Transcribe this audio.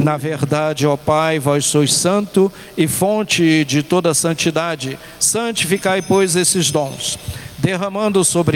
Na verdade, ó Pai, vós sois santo e fonte de toda santidade. Santificai, pois, esses dons, derramando sobre